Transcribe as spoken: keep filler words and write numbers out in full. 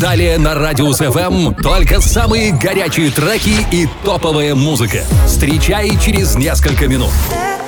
Далее на Радиус эф эм только самые горячие треки и топовая музыка. Встречай через несколько минут.